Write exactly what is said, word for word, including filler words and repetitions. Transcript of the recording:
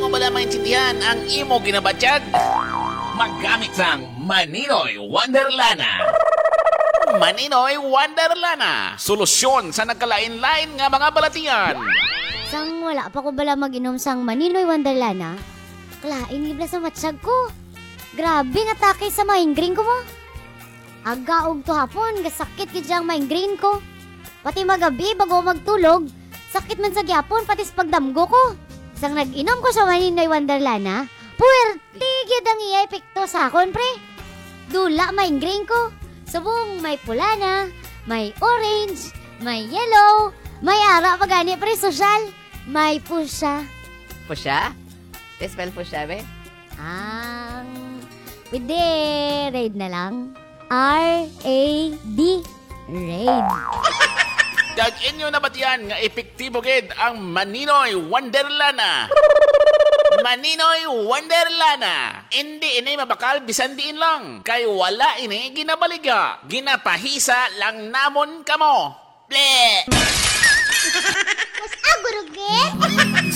mo bala maintindihan ang imo ginabatyag? Maggamit sang Maninoy Wonderlana. Maninoy Wonderlana. Solusyon sa nagkalain-lain nga mga balatian. Sang wala pa ko bala mag-inom sang Maninoy Wonderlana, klain libla sa matsyag ko. Grabe nga takay sa migraine ko mo. Agaog to hapon, gasakit kidyang migraine ko. Pati magabi bago magtulog, sakit man sa gyapon pati sa pagdamgo ko. Sang nag-inom ko sa Maninoy Wonderlana, puwerte gyud ang iya epekto sa akon, pre. Dula migraine ko. Subong may pula na, may orange, may yellow, may ara pa gani, pre, social. May pusya. Pusya? Spell pusya, be? Ang... Pwede, raid na lang. R A D. Raid. Kag inyo na batian nga epektibo gid ang Maninoy Wonderlana. Maninoy Wonderlana. Hindi ini mabakal bisan diin lang. Kay wala ini ginabaliga. Ginapahisa lang namon kamo. Ble! Mas agurugit?